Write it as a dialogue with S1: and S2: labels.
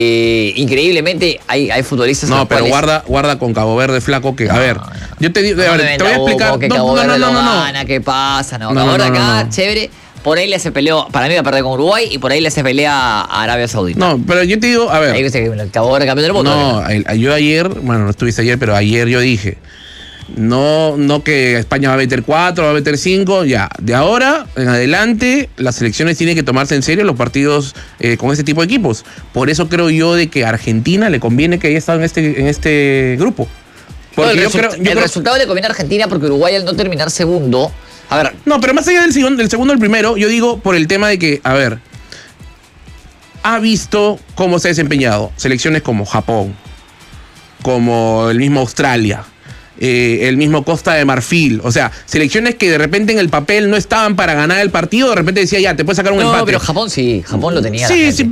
S1: increíblemente hay futbolistas.
S2: No, pero guarda con Cabo Verde, flaco, que, a ver, yo te digo,
S1: No,
S2: a ver, te voy a explicar.
S1: que Cabo Verde lo gana, ¿qué pasa? No, Cabo Verde acá, chévere. Por ahí le hace pelea, para mí va a perder con Uruguay y por ahí le hace pelea a Arabia Saudita.
S2: No, pero yo te digo, a ver.
S1: Ahí el Cabo Verde campeón del mundo.
S2: No, yo ayer, bueno, no estuviste ayer, pero ayer yo dije, no que España va a meter 4, va a meter 5, ya. De ahora en adelante, las selecciones tienen que tomarse en serio los partidos con este tipo de equipos. Por eso creo yo de que a Argentina le conviene que haya estado en este grupo. Porque
S1: el resultado le conviene a Argentina porque Uruguay al no terminar segundo. A ver.
S2: No, pero más allá del segundo al primero, yo digo por el tema de que, a ver, ha visto cómo se ha desempeñado selecciones como Japón, como el mismo Australia, el mismo Costa de Marfil. O sea, selecciones que de repente en el papel no estaban para ganar el partido, de repente decía, ya, te puedes sacar un empate.
S1: No, pero Japón sí, Japón lo tenía.
S2: Sí, sí.